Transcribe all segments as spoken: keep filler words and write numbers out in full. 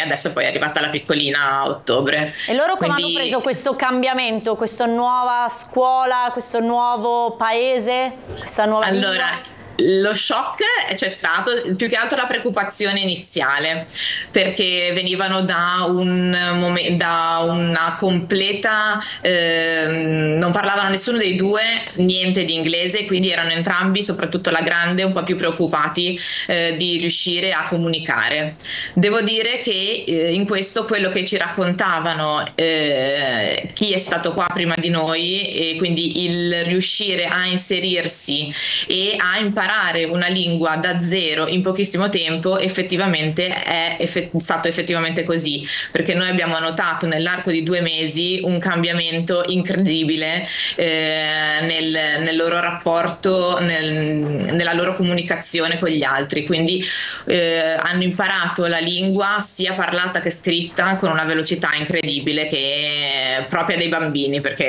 adesso poi è arrivata la piccolina a ottobre. E loro come Quindi... hanno preso questo cambiamento, questa nuova scuola, questo nuovo paese, questa nuova allora lingua? Lo shock c'è stato, più che altro la preoccupazione iniziale, perché venivano da, un mom- da una completa, eh, non parlavano nessuno dei due niente di inglese, quindi erano entrambi, soprattutto la grande, un po' più preoccupati eh, di riuscire a comunicare. Devo dire che eh, in questo quello che ci raccontavano eh, chi è stato qua prima di noi, e quindi il riuscire a inserirsi e a imparare una lingua da zero in pochissimo tempo, effettivamente è effett- stato effettivamente così, perché noi abbiamo notato nell'arco di due mesi un cambiamento incredibile eh, nel, nel loro rapporto, nel, nella loro comunicazione con gli altri, quindi eh, hanno imparato la lingua sia parlata che scritta con una velocità incredibile che è propria dei bambini, perché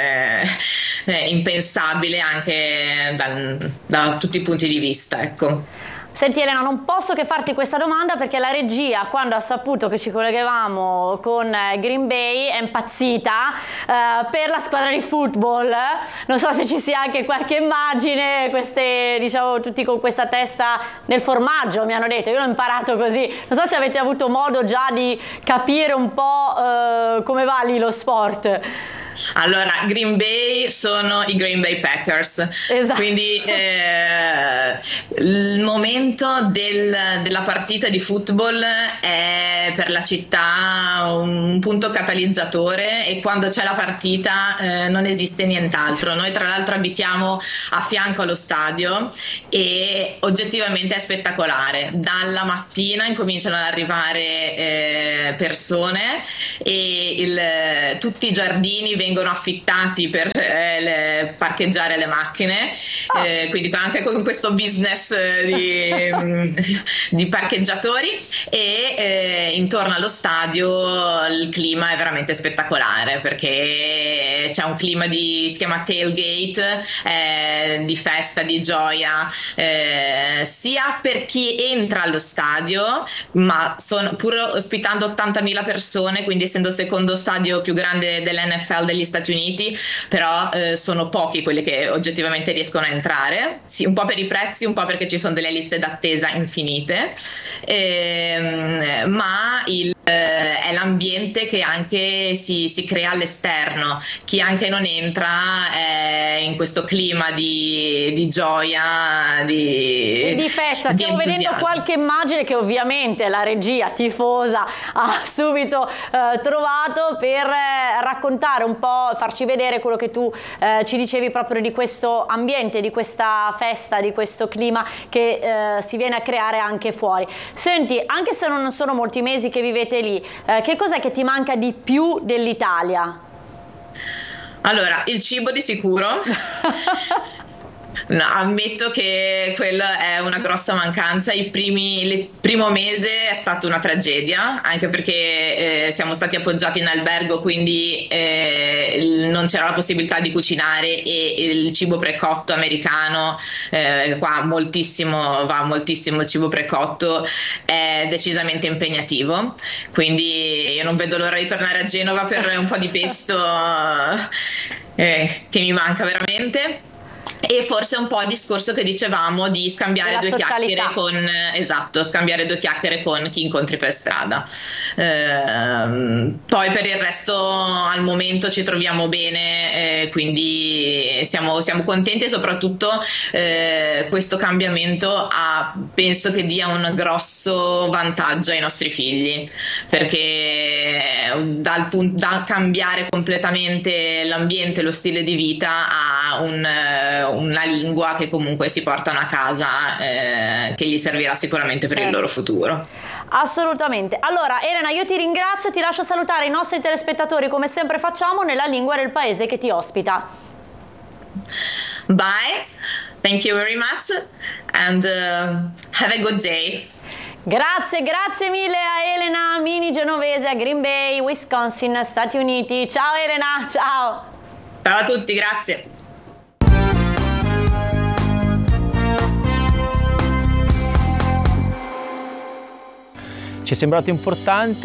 è impensabile anche da, da tutti i punti di vista, ecco. Senti Elena, non posso che farti questa domanda perché la regia, quando ha saputo che ci collegavamo con Green Bay, è impazzita eh, per la squadra di football. Non so se ci sia anche qualche immagine, queste, diciamo, tutti con questa testa nel formaggio, mi hanno detto, io l'ho imparato così. Non so se avete avuto modo già di capire un po' eh, come va lì lo sport. Allora, Green Bay sono i Green Bay Packers, esatto. Quindi eh, il momento del, della partita di football è per la città un punto catalizzatore, e quando c'è la partita eh, non esiste nient'altro. Noi tra l'altro abitiamo a fianco allo stadio e oggettivamente è spettacolare. Dalla mattina incominciano ad arrivare eh, persone e il, tutti i giardini vengono affittati per eh, le, parcheggiare le macchine, eh, quindi anche con questo business di, di parcheggiatori, e eh, intorno allo stadio il clima è veramente spettacolare, perché c'è un clima di, si chiama tailgate, eh, di festa, di gioia, eh, sia per chi entra allo stadio, ma sono, pur ospitando ottantamila persone, quindi essendo il secondo stadio più grande dell'N F L degli Stati Uniti, però eh, sono pochi quelli che oggettivamente riescono a entrare, sì, un po' per i prezzi, un po' perché ci sono delle liste d'attesa infinite, ehm, ma il eh, è l'ambiente che anche si, si crea all'esterno. Chi anche non entra è in questo clima di, di gioia, di, e di festa. di Stiamo vedendo qualche immagine che ovviamente la regia tifosa ha subito eh, trovato per eh, raccontare un po', farci vedere quello che tu eh, ci dicevi proprio di questo ambiente, di questa festa, di questo clima che eh, si viene a creare anche fuori. Senti, anche se non sono molti mesi che vivete lì, eh, che cos'è che ti manca di più dell'Italia? Allora, il cibo di sicuro. No, ammetto che quella è una grossa mancanza. I primi, il primo mese è stata una tragedia, anche perché eh, siamo stati appoggiati in albergo, quindi eh, non c'era la possibilità di cucinare, e il cibo precotto americano, eh, qua moltissimo, va moltissimo il cibo precotto, è decisamente impegnativo, quindi io non vedo l'ora di tornare a Genova per un po' di pesto eh, che mi manca veramente. E forse un po' il discorso che dicevamo di scambiare due chiacchiere con, esatto, scambiare due chiacchiere con chi incontri per strada. Ehm, poi per il resto al momento ci troviamo bene, eh, quindi siamo, siamo contenti, e soprattutto eh, questo cambiamento ha, penso che dia un grosso vantaggio ai nostri figli, perché dal, da cambiare completamente l'ambiente, lo stile di vita, a un una lingua che comunque si portano a casa, eh, che gli servirà sicuramente per certo. il loro futuro. Assolutamente. Allora Elena, io ti ringrazio, ti lascio salutare i nostri telespettatori come sempre facciamo nella lingua del paese che ti ospita. Bye, thank you very much and uh, have a good day. Grazie, grazie mille a Elena Mini Genovese a Green Bay, Wisconsin, Stati Uniti. Ciao Elena, ciao. Ciao a tutti, grazie. Ci è sembrato importante